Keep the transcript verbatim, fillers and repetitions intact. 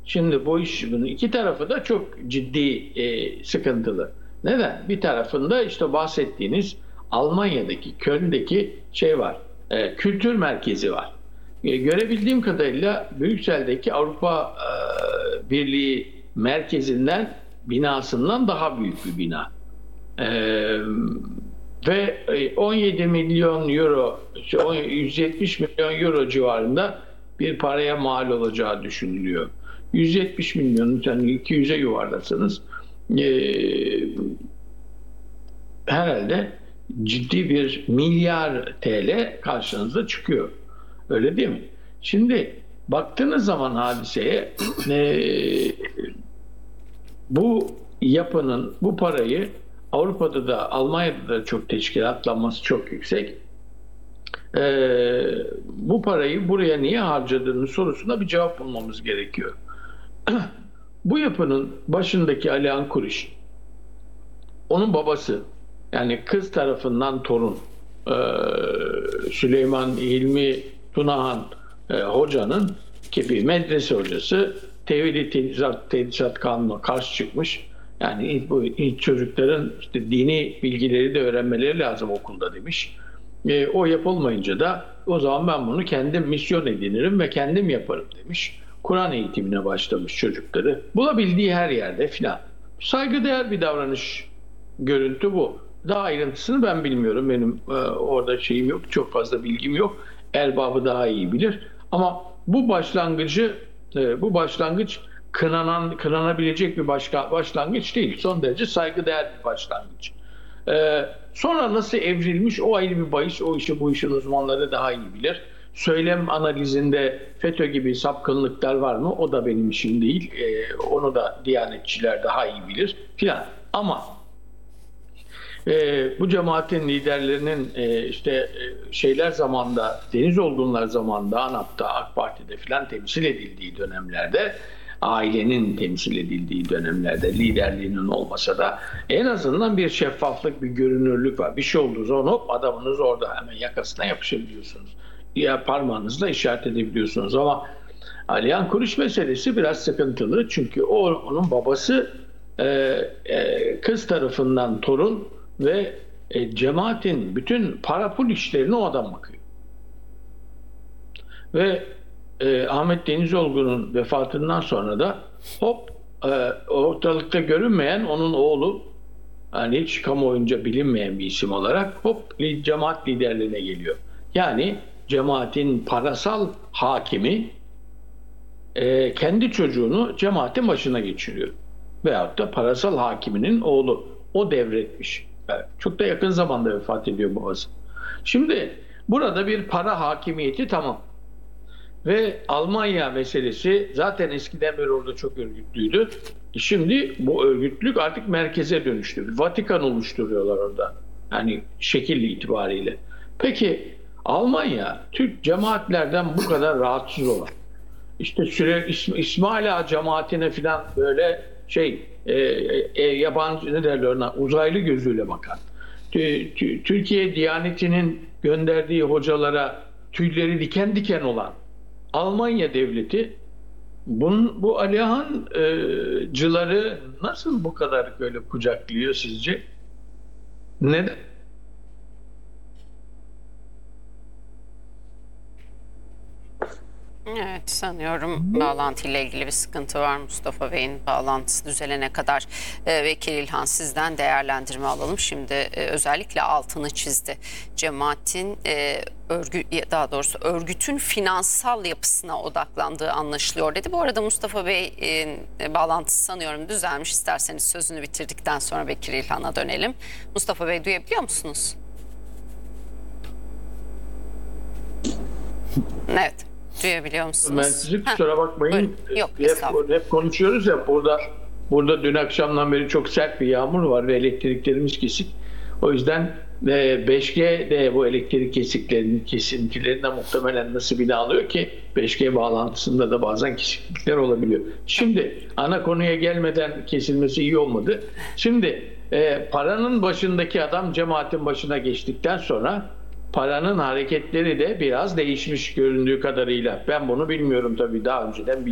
Şimdi bu iş, bunun iki tarafı da çok ciddi e, sıkıntılı. Neden? Bir tarafında işte bahsettiğiniz Almanya'daki, Köln'deki şey var, e, kültür merkezi var. E, görebildiğim kadarıyla Brüksel'deki Avrupa e, Birliği merkezinden, binasından daha büyük bir bina. E, ve on yedi milyon euro, yüz yetmiş milyon euro civarında bir paraya mal olacağı düşünülüyor. yüz yetmiş milyonu yani iki yüze yuvarlasanız e, herhalde ciddi bir milyar T L karşınıza çıkıyor. Öyle değil mi? Şimdi baktığınız zaman hadiseye e, bu yapının bu parayı Avrupa'da da Almanya'da da çok teşkilatlanması çok yüksek. Ee, bu parayı buraya niye harcadığını sorusuna bir cevap bulmamız gerekiyor. Bu yapının başındaki Alihan Kuruş, onun babası, yani kız tarafından torun e, Süleyman İlmi Tunahan e, hocanın ki bir medrese hocası, Tevhid-i Tedrisat, Tedrisat Kanunu'na karşı çıkmış. Yani ilk, bu ilk çocukların işte dini bilgileri de öğrenmeleri lazım okulda demiş. E, o yapılmayınca da o zaman ben bunu kendim misyon edinirim ve kendim yaparım demiş. Kur'an eğitimine başlamış çocukları. Bulabildiği her yerde filan. Saygıdeğer bir davranış, görüntü bu. Daha ayrıntısını ben bilmiyorum. Benim e, orada şeyim yok, çok fazla bilgim yok. Erbabı daha iyi bilir. Ama bu başlangıcı, e, bu başlangıç kınanan, kınanabilecek bir başka, başlangıç değil. Son derece saygıdeğer bir başlangıç. Ee, sonra nasıl evrilmiş o ayrı bir bahis. O işi bu işin uzmanları daha iyi bilir. Söylem analizinde FETÖ gibi sapkınlıklar var mı? O da benim işim değil. Ee, onu da diyanetçiler daha iyi bilir filan. Ama e, bu cemaatin liderlerinin e, işte e, şeyler zamanında, Deniz Olgunlar zamanında ANAP'ta, AK Parti'de filan temsil edildiği dönemlerde, ailenin temsil edildiği dönemlerde liderliğinin olmasa da en azından bir şeffaflık, bir görünürlük var. Bir şey olduğu zaman hop adamınız orada, hemen yakasına yapışabiliyorsunuz. Ya parmağınızla işaret edebiliyorsunuz. Ama Alihan Kuruş meselesi biraz sıkıntılı. Çünkü o, onun babası e, e, kız tarafından torun ve e, cemaatin bütün para pul işlerine o adam bakıyor. Ve e, Ahmet Denizolgun'un vefatından sonra da hop e, ortalıkta görünmeyen onun oğlu, yani hiç kamuoyunca bilinmeyen bir isim olarak hop cemaat liderliğine geliyor. Yani cemaatin parasal hakimi e, kendi çocuğunu cemaatin başına geçiriyor. Veyahut da parasal hakiminin oğlu. O devretmiş. Evet, çok da yakın zamanda vefat ediyor babası. Şimdi burada bir para hakimiyeti tamam. Ve Almanya meselesi zaten eskiden beri orada çok örgütlüydü. Şimdi bu örgütlülük artık merkeze dönüştü. Vatikan oluşturuyorlar orada. Yani şekil itibariyle. Peki Almanya Türk cemaatlerden bu kadar rahatsız olan, işte süre İsm İsmail Ağa cemaatine falan böyle şey e, e, yabancı ne derler ona, uzaylı gözüyle bakan, Türkiye Diyaneti'nin gönderdiği hocalara tüyleri diken diken olan Almanya devleti bunun, bu Alihan'cıları nasıl bu kadar böyle kucaklıyor sizce? Neden? Evet, sanıyorum bağlantıyla ilgili bir sıkıntı var. Mustafa Bey'in bağlantısı düzelene kadar e, Vekil İlhan sizden değerlendirme alalım. Şimdi e, özellikle altını çizdi. Cemaatin e, örgü, daha doğrusu örgütün finansal yapısına odaklandığı anlaşılıyor dedi. Bu arada Mustafa Bey e, bağlantısı sanıyorum düzelmiş. İsterseniz sözünü bitirdikten sonra Vekil İlhan'a dönelim. Mustafa Bey, duyabiliyor musunuz? Evet. Duyabiliyor musunuz? Ben sizi kusura bakmayın. Yok, hep, hep konuşuyoruz ya burada. Burada dün akşamdan beri çok sert bir yağmur var ve elektriklerimiz kesik. O yüzden beş G de bu elektrik kesiklerinin kesintilerinden muhtemelen nasibini alıyor ki beş G bağlantısında da bazen kesiklikler olabiliyor. Şimdi ana konuya gelmeden kesilmesi iyi olmadı. Şimdi e, paranın başındaki adam cemaatin başına geçtikten sonra paranın hareketleri de biraz değişmiş göründüğü kadarıyla. Ben bunu bilmiyorum tabii, daha önceden